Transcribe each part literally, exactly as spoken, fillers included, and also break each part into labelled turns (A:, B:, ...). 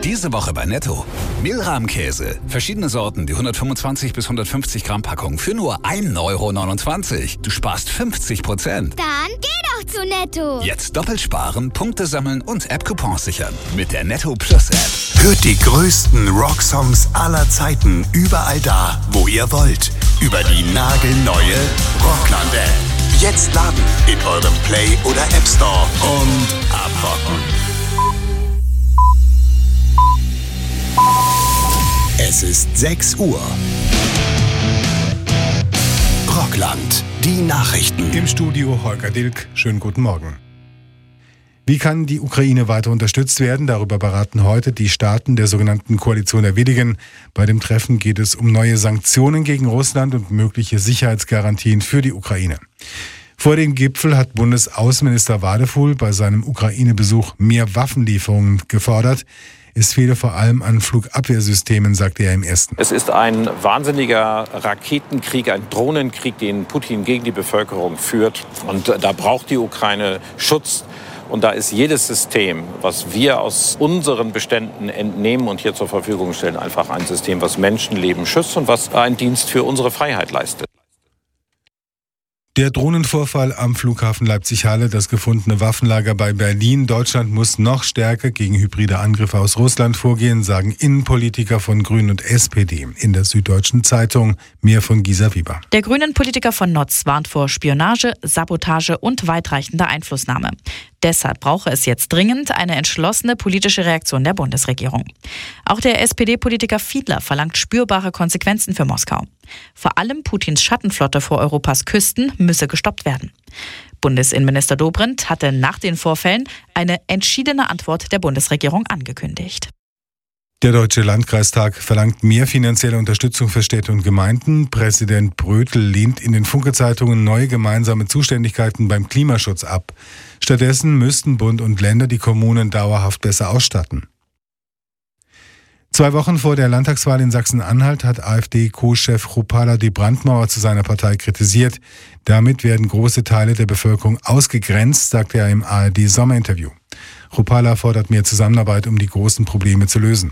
A: Diese Woche bei Netto. Mehlrahmkäse. Verschiedene Sorten, die hundertfünfundzwanzig bis hundertfünfzig Gramm Packung für nur ein Euro neunundzwanzig. Du sparst fünfzig Prozent.
B: Dann geh doch zu Netto.
A: Jetzt doppelt sparen, Punkte sammeln und App-Coupons sichern. Mit der Netto Plus App.
C: Hört die größten Rocksongs aller Zeiten überall da, wo ihr wollt. Über die nagelneue Rockland-App. Jetzt laden in eurem Play- oder App Store und abrocken. Es ist sechs Uhr. Rockland, die Nachrichten.
D: Im Studio Holger Dilk. Schönen guten Morgen. Wie kann die Ukraine weiter unterstützt werden? Darüber beraten heute die Staaten der sogenannten Koalition der Willigen. Bei dem Treffen geht es um neue Sanktionen gegen Russland und mögliche Sicherheitsgarantien für die Ukraine. Vor dem Gipfel hat Bundesaußenminister Wadefuhl bei seinem Ukraine-Besuch mehr Waffenlieferungen gefordert. Es fehle vor allem an Flugabwehrsystemen, sagte er im ersten.
E: Es ist ein wahnsinniger Raketenkrieg, ein Drohnenkrieg, den Putin gegen die Bevölkerung führt. Und da braucht die Ukraine Schutz. Und da ist jedes System, was wir aus unseren Beständen entnehmen und hier zur Verfügung stellen, einfach ein System, was Menschenleben schützt und was einen Dienst für unsere Freiheit leistet.
D: Der Drohnenvorfall am Flughafen Leipzig-Halle, das gefundene Waffenlager bei Berlin. Deutschland muss noch stärker gegen hybride Angriffe aus Russland vorgehen, sagen Innenpolitiker von Grünen und S P D in der Süddeutschen Zeitung. Mehr von Gisa Wieber.
F: Der Grünen-Politiker von Notz warnt vor Spionage, Sabotage und weitreichender Einflussnahme. Deshalb brauche es jetzt dringend eine entschlossene politische Reaktion der Bundesregierung. Auch der S P D-Politiker Fiedler verlangt spürbare Konsequenzen für Moskau. Vor allem Putins Schattenflotte vor Europas Küsten müsse gestoppt werden. Bundesinnenminister Dobrindt hatte nach den Vorfällen eine entschiedene Antwort der Bundesregierung angekündigt.
D: Der Deutsche Landkreistag verlangt mehr finanzielle Unterstützung für Städte und Gemeinden. Präsident Brötel lehnt in den Funke-Zeitungen neue gemeinsame Zuständigkeiten beim Klimaschutz ab. Stattdessen müssten Bund und Länder die Kommunen dauerhaft besser ausstatten. Zwei Wochen vor der Landtagswahl in Sachsen-Anhalt hat AfD-Co-Chef Chrupalla die Brandmauer zu seiner Partei kritisiert. Damit werden große Teile der Bevölkerung ausgegrenzt, sagte er im A R D-Sommerinterview. Chrupalla fordert mehr Zusammenarbeit, um die großen Probleme zu lösen.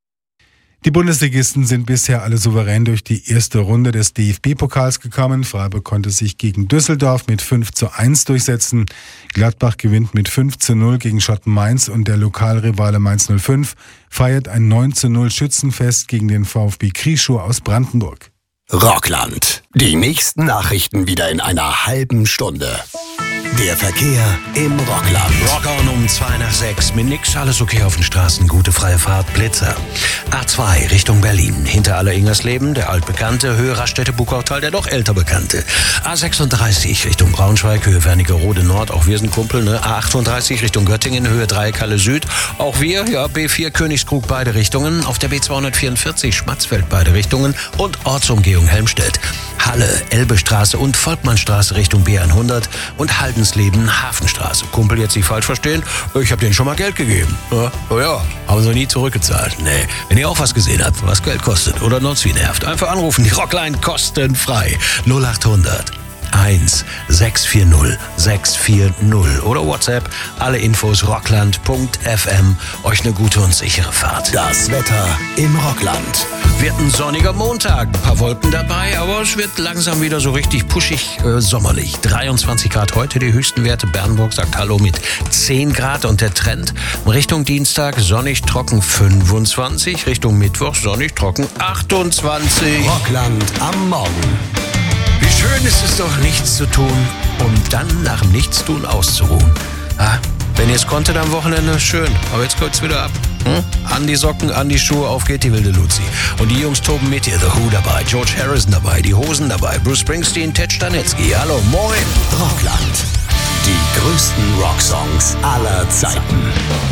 D: Die Bundesligisten sind bisher alle souverän durch die erste Runde des D F B-Pokals gekommen. Freiburg konnte sich gegen Düsseldorf mit fünf zu eins durchsetzen. Gladbach gewinnt mit fünf zu null gegen Schotten Mainz und der Lokalrivale Mainz null fünf feiert ein neun zu null Schützenfest gegen den VfB Krieschow aus Brandenburg.
C: Rockland. Die nächsten Nachrichten wieder in einer halben Stunde. Der Verkehr im Rockland.
G: Rock on um zwei nach sechs. Mit nix, alles okay auf den Straßen. Gute freie Fahrt, Blitzer. A zwei Richtung Berlin. Hinter Aller-Ingersleben, der altbekannte. Höhe Raststätte-Buchautal, der doch älter bekannte. A sechsunddreißig Richtung Braunschweig, Höhe Wernigerode Nord. Auch wir sind Kumpel, ne? A achtunddreißig Richtung Göttingen, Höhe Dreieckhalle Süd. Auch wir, ja, B vier Königskrug, beide Richtungen. Auf der B zweihundertvierundvierzig Schmatzfeld, beide Richtungen. Und Ortsumgehung Helmstedt. Halle, Elbestraße und Volkmannstraße Richtung B hundert. Und Haldensleben, Hafenstraße. Kumpel, jetzt nicht falsch verstehen, ich habe denen schon mal Geld gegeben. Ja, oh ja, haben sie nie zurückgezahlt. Nee, wenn ihr auch was gesehen habt, was Geld kostet oder sonst wie nervt, einfach anrufen, die Rockline kostenfrei. null achthundert eins sechs vier null sechs vier null oder WhatsApp, alle Infos rockland punkt f m. Euch eine gute und sichere Fahrt.
C: Das Wetter im Rockland.
G: Wird ein sonniger Montag, ein paar Wolken dabei, aber es wird langsam wieder so richtig puschig äh, sommerlich. dreiundzwanzig Grad heute die höchsten Werte. Bernburg sagt Hallo mit zehn Grad und der Trend Richtung Dienstag sonnig trocken fünfundzwanzig, Richtung Mittwoch sonnig trocken achtundzwanzig.
C: Rockland am Morgen.
G: Wie schön ist es doch, nichts zu tun, um dann nach dem Nichtstun auszuruhen. Ah, wenn ihr es konntet am Wochenende, schön. Aber jetzt kommt's wieder ab. Hm? An die Socken, an die Schuhe, auf geht die wilde Luzi. Und die Jungs toben mit ihr. The Who dabei, George Harrison dabei, die Hosen dabei, Bruce Springsteen, Ted Stanitzky. Hallo, moin.
C: Rockland. Die größten Rocksongs aller Zeiten.